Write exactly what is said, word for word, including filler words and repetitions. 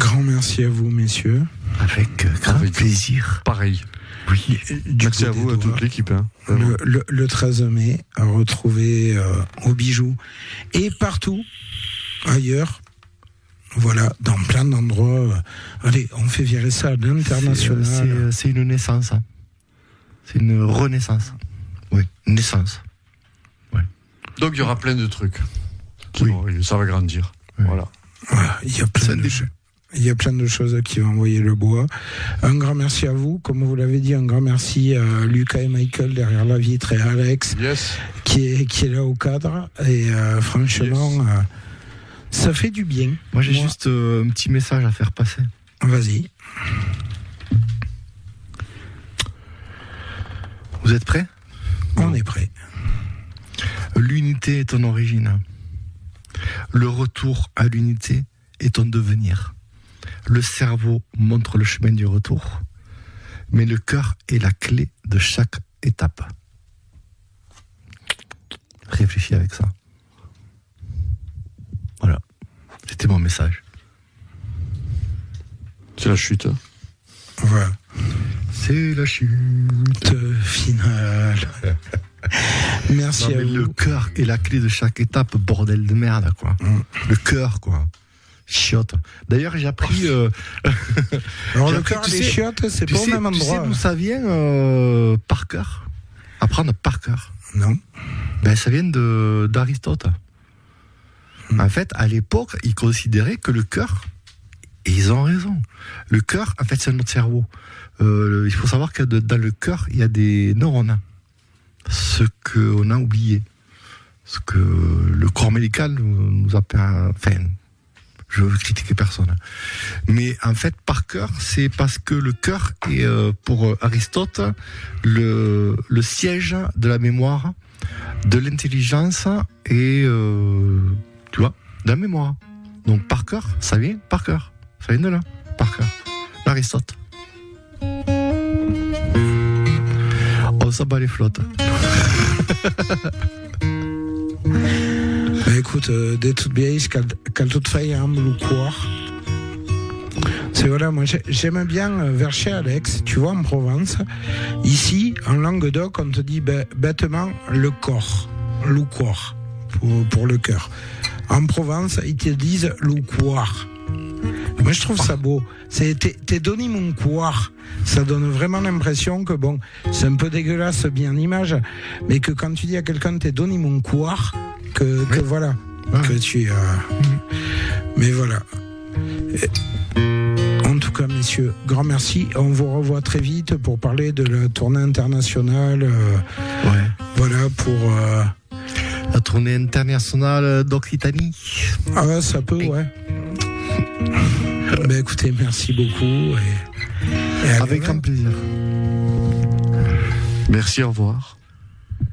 Grand merci à vous, messieurs. Avec euh, grand Avec plaisir. Pareil. Oui. Du Merci à vous, à toute l'équipe. Hein. Le, le, le treize mai, à retrouver euh, au Bijou et partout ailleurs. Voilà, dans plein d'endroits. Allez, on fait virer ça à l'international. C'est, euh, c'est, c'est une naissance. Hein. C'est une renaissance. Oui, une naissance. Ouais. Donc il y aura plein de trucs. Oui. Vont, ça va grandir. Oui. Voilà. Voilà, il y a plein de choses. Il y a plein de choses qui vont envoyer le bois. Un grand merci à vous. Comme vous l'avez dit, un grand merci à Lucas et Michael derrière la vitre et à Alex yes. qui, est, qui est là au cadre. Et euh, franchement, yes. euh, ça fait du bien. Moi, j'ai Moi, juste euh, un petit message à faire passer. Vas-y. Vous êtes prêts ? On est prêts. L'unité est ton origine. Le retour à l'unité est ton devenir. Le cerveau montre le chemin du retour, mais le cœur est la clé de chaque étape. Réfléchis avec ça. Voilà, c'était mon message. C'est la chute. Voilà. C'est la chute finale. Merci non, à vous. Le cœur est la clé de chaque étape, bordel de merde, quoi. Mm. Le cœur, quoi. Chiotte. D'ailleurs, j'ai appris. Euh... Alors, j'ai le appris, cœur tu des sais, chiottes, c'est pas au même endroit. Tu sais d'où ça vient euh, par cœur ? Apprendre par cœur. Non. Ben, ça vient de, d'Aristote. Mm. En fait, à l'époque, ils considéraient que le cœur, et ils ont raison, le cœur, en fait, c'est notre cerveau. Euh, il faut savoir que de, dans le cœur, il y a des neurones. Ce qu'on a oublié. Ce que le corps médical nous a... Enfin, je veux critiquer personne. Mais en fait, par cœur, c'est parce que le cœur est, euh, pour Aristote, le, le siège de la mémoire, de l'intelligence et, euh, tu vois, de la mémoire. Donc, par cœur, ça vient par cœur. Ça vient de là, par cœur. D'Aristote. On s'en bat les flottes. Bah écoute, euh, de toute vieille, quand toute faille en le coir. C'est voilà, moi j'aime bien euh, vers chez Alex, tu vois, en Provence. Ici, en Languedoc, on te dit bah, bêtement le corps, le corps, pour, pour le cœur. En Provence, ils te disent le coir. Moi je trouve ça beau. C'est t'es, t'es donné mon coir. Ça donne vraiment l'impression que bon, c'est un peu dégueulasse bien en image, mais que quand tu dis à quelqu'un t'es donné mon coir, que, oui. que voilà, ah. que tu euh... mmh. Mais voilà. Et, en tout cas, messieurs, grand merci. On vous revoit très vite pour parler de la tournée internationale. Euh, ouais. Voilà pour. Euh... La tournée internationale d'Occitanie. Ah ouais, ça peut, ouais. Ben écoutez, merci beaucoup. Et, et avec grand plaisir. Merci, au revoir.